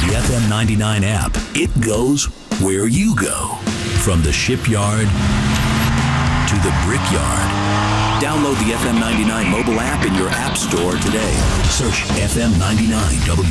The FM 99 app. It goes where you go. From the shipyard to the brickyard. Download the FM 99 mobile app in your app store today. Search FM 99